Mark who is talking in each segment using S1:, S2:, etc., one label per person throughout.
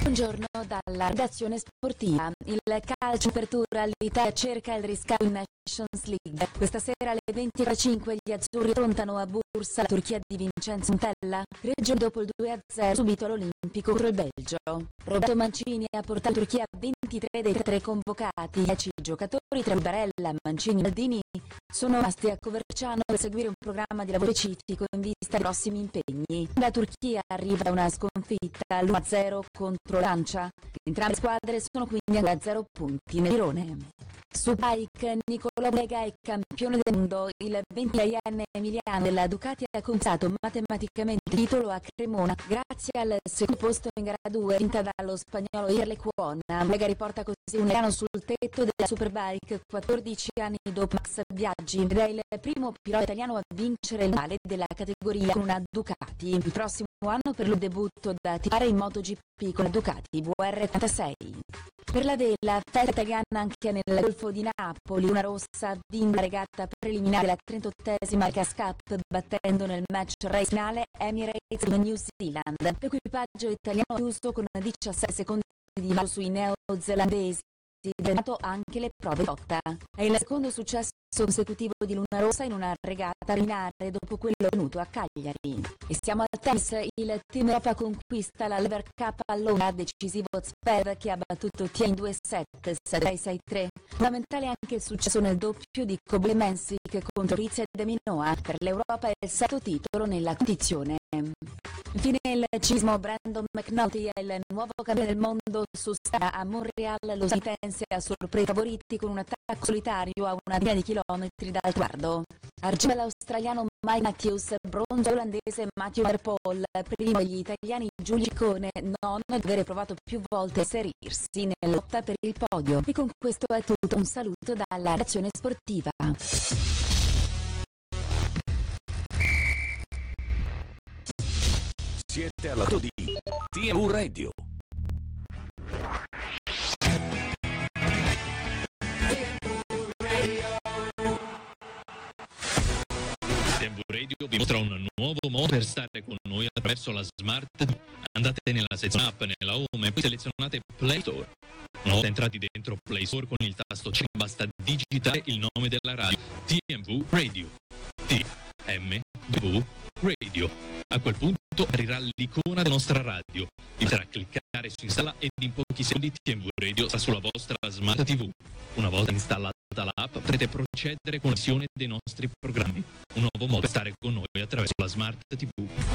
S1: Buongiorno dalla redazione sportiva. Il calcio apertura all'Italia cerca il riscatto in Nations League. Questa sera alle 20:05 gli azzurri affrontano a Bursa la Turchia di Vincenzo Montella, reggendo dopo il 2-0 subito all'Olimpico contro il Belgio. Roberto Mancini ha portato in Turchia 23 dei 3 convocati, 10 giocatori tra Barella, Mancini e Maldini sono rimasti a Coverciano per seguire un programma di lavoro specifico in vista dei prossimi impegni. La Turchia arriva da una sconfitta all'1-0 contro Lancia. Entrambe le squadre sono quindi a 0 punti nel girone. Su bike, Nicolò Lega è campione del mondo. Il 26enne emiliano della Ducati ha conquistato matematicamente il titolo a Cremona grazie al secondo posto in gara 2 vinta dallo spagnolo Irlecuona. Lega riporta così un italiano sul tetto della Superbike 14 anni dopo Max Biaggi ed è il primo pilota italiano a vincere il mondiale della categoria con una Ducati. Il prossimo anno per il debutto da titolare in MotoGP con la Ducati VR36. Per la vela, festa italiana anche nel Golfo di Napoli. Una rossa ha vinto la regata preliminare della 38esima Gas Cup battendo nel match race finale Emirates in New Zealand. L'equipaggio italiano ha chiuso con 17 secondi di vantaggio sui neozelandesi, diventato anche le prove di lotta. È il secondo successo consecutivo di Luna Rossa in una regata preliminare dopo quello venuto a Cagliari. E siamo al tennis. Il Team Europa conquista la Lever Cup a Londra, decisivo Zverev che ha battuto Thiem in 2-7, 7-6-6-3. Fondamentale anche il successo nel doppio di Koblenczyk contro Rizia e Deminoa. Per l'Europa è il sesto titolo nella competizione. Infine il ciclismo, Brandon McNulty è il nuovo campione del mondo su strada a Montreal. Lo statunitense ha sorpreso i favoriti con un attacco solitario a una decina di chilometri dal traguardo. Argento l'australiano Mike Matthews, bronzo olandese Matthew Van der Poel, primo gli italiani Giulio Ciccone, non di aver provato più volte a inserirsi nella lotta per il podio. E con questo è tutto, un saluto dalla redazione sportiva.
S2: Siete alla di TMV Radio.
S3: TMV Radio vi mostra un nuovo modo per stare con noi attraverso la Smart TV. Andate nella sezione app, nella home e poi selezionate Play Store. Una volta entrati dentro Play Store con il tasto C basta digitare il nome della radio, TMV Radio. TMV Radio. A quel punto aprirà l'icona della nostra radio. Basterà cliccare su installa ed in pochi secondi TMV Radio sta sulla vostra Smart TV. Una volta installata l'app potrete procedere con la visione dei nostri programmi. Un nuovo modo per stare con noi attraverso la Smart TV.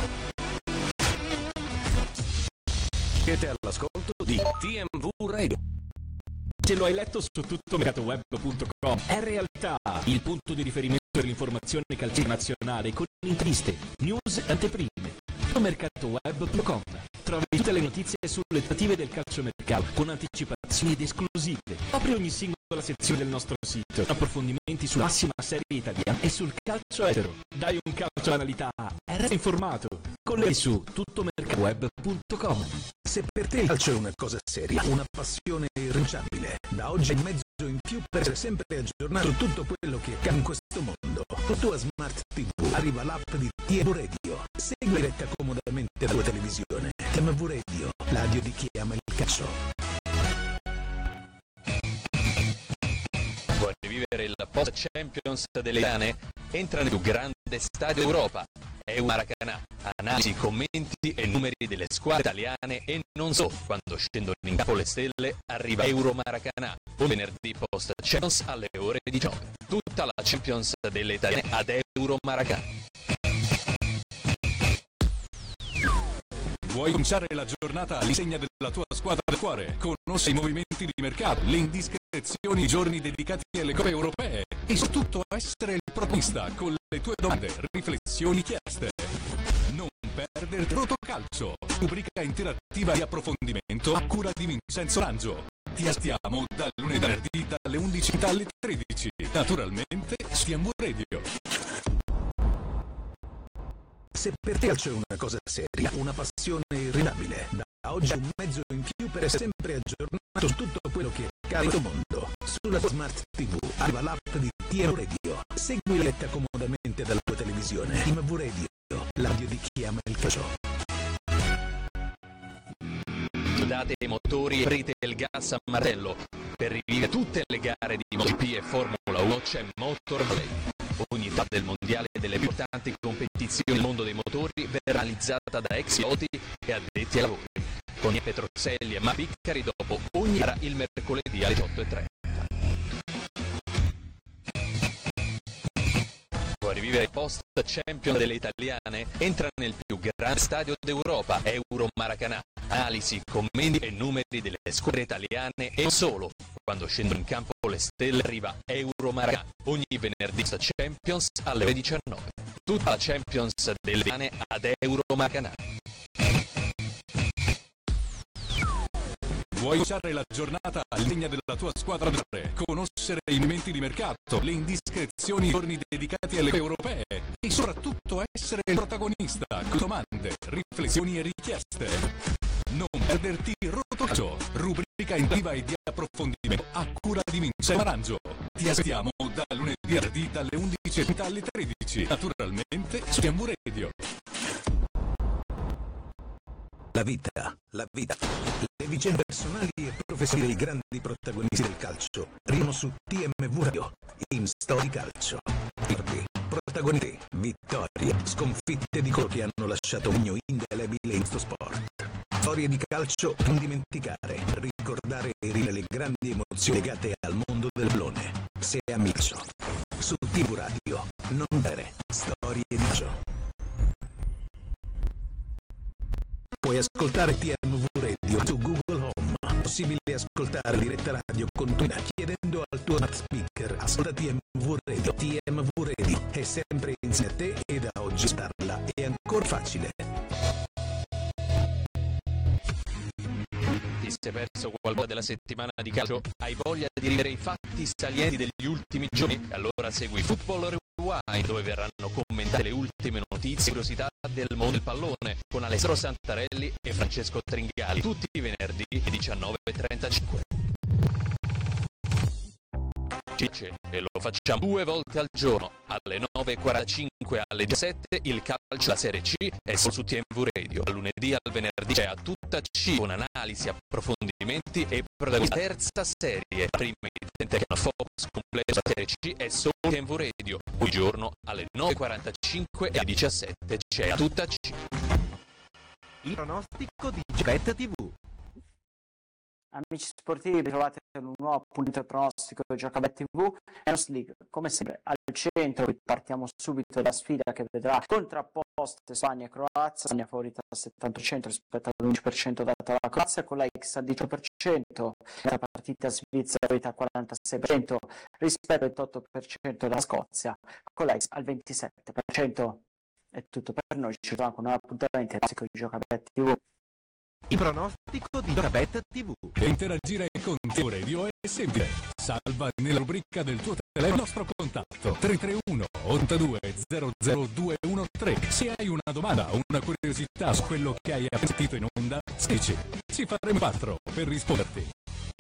S2: Siete all'ascolto di TMV Radio.
S4: Se lo hai letto su tuttomercatoweb.com, è realtà il punto di riferimento per l'informazione calcistica nazionale con interviste, news e anteprime. Tuttomercatoweb.com trovi tutte le notizie sulle trattative del calciomercato con anticipazioni ed esclusive. Apri ogni singola sezione del nostro sito, approfondimenti sulla massima serie italiana e sul calcio estero. Dai un calcio all'analità e resta informato. Colleghi su tuttomercatoweb.com.
S5: Se per te il calcio è una cosa seria, una passione irrinunciabile, da oggi un mezzo in più per essere sempre aggiornato su tutto quello che accade in questo mondo. Con tua Smart TV arriva l'app di TMV Radio. Segui diretta comodamente dalla tua televisione. TMV Radio, la radio di chi ama il calcio.
S6: Vuoi rivivere il post Champions delle italiane? Entra nel più grande stadio d'Europa. Euromaracanà. Analisi, commenti e numeri delle squadre italiane e non solo. Quando scendono in campo le stelle arriva Euromaracanà. Un venerdì post Champions alle ore 19. Tutta la Champions delle italiane ad Euromaracanà.
S2: Vuoi cominciare la giornata all'insegna della tua squadra del cuore? Conosci i movimenti di mercato, le indiscrezioni, i giorni dedicati alle coppe europee e soprattutto essere il protagonista con le tue domande, riflessioni chieste. Non perderti Rotocalcio, rubrica interattiva di approfondimento a cura di Vincenzo Rangio. Ti aspettiamo dal lunedì al venerdì dalle 11 alle 13. Naturalmente su TMV Radio.
S5: Se per te il calcio è una cosa seria, una passione irrinunciabile, da oggi un mezzo in più per essere sempre aggiornato su tutto quello che accade nel mondo. Sulla tua Smart TV arriva l'app di TMV Radio. Segui la letta comodamente dalla tua televisione. TMV Radio, la radio di chi ama il calcio.
S6: Scaldate i motori e aprite il gas a martello. Per rivivere tutte le gare di MotoGP e Formula 1 c'è Motor Valley. Ogni tappa del mondiale e delle più importanti competizioni nel mondo dei motori verrà analizzata da ex piloti e addetti ai lavori. Con Petroselli e Piccari dopo ogni gara il mercoledì alle 18:30. Vuoi rivivere il post-champion delle italiane? Entra nel più grande stadio d'Europa, Euro Maracanã. Analisi, commenti e numeri delle squadre italiane e non solo. Quando scendono in campo le stelle arriva Euro Maracanã. Ogni venerdì Champions alle 19. Tutta la Champions delle italiane ad Euro Maracanã.
S2: Vuoi usare la giornata all'insegna della tua squadra d'ore, conoscere i momenti di mercato, le indiscrezioni, i giorni dedicati alle europee e soprattutto essere il protagonista con domande, riflessioni e richieste? Non perderti Rotocalcio, rubrica intuitiva e di approfondimento a cura di Vincenzo Marangio. Ti aspettiamo da lunedì a venerdì dalle 11:30 alle 13, naturalmente su TMV Radio.
S5: La vita, le vicende personali e professionali dei grandi protagonisti del calcio arrivano su TMV Radio, in Story Calcio. Protagonisti, vittorie, sconfitte di coloro che hanno lasciato un segno indelebile in questo sport. Storie di calcio non dimenticare, ricordare e rivivere le grandi emozioni legate al mondo del pallone. Se amico, su TV Radio, non dare storie di calcio. Puoi ascoltare TMV Radio su Google Home. Possibile ascoltare diretta radio con Twina chiedendo al tuo smart speaker ascolta TMV Radio. TMV Radio è sempre insieme a te e da oggi starla è ancora facile.
S6: Ti sei perso qualcosa della settimana di calcio? Hai voglia di rivivere i fatti salienti degli ultimi giorni? Allora segui Football Rewind, dove verranno commentate le ultime notizie e curiosità del mondo del pallone con Alessandro Santarelli e Francesco Tringali, tutti i venerdì alle 19:35. E lo facciamo 2 volte al giorno, alle 9:45 alle 17. Il calcio, la Serie C, è solo su TMV Radio. Dal lunedì al venerdì c'è A Tutta C, con analisi, approfondimenti e protagonista. Terza serie, prima emittente che ha una focus completo sulla Serie C, è solo TMV Radio. Ogni giorno alle 9:45 e alle 17 c'è A Tutta C.
S7: Il pronostico di Giocabet TV.
S8: Amici sportivi, trovate un nuovo appuntamento del pronostico di Giocabet TV. Champions League, come sempre, al centro. Partiamo subito dalla sfida che vedrà contrapposte Spagna e Croazia. Spagna favorita al 70% rispetto all'11% data dalla Croazia, con la X al 10%. La partita svizzera favorita al 46% rispetto al 28% della Scozia, con la X al 27%. È tutto per noi, ci vediamo con un appuntamento del pronostico di Giocabet TV.
S7: Il pronostico di Giocabet TV.
S2: Per interagire con TMV Radio è semplice. Salva nella rubrica del tuo telefono il nostro contatto 331 82 00213. Se hai una domanda o una curiosità su quello che hai sentito in onda, scrivici. Ci faremo 4 per risponderti.